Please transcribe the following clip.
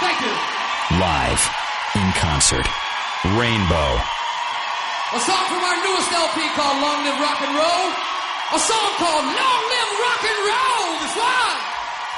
Thank you. Live, in concert, Rainbow. A song from our newest LP called Long Live Rock and Roll. A song called Long Live Rock and Roll. This one.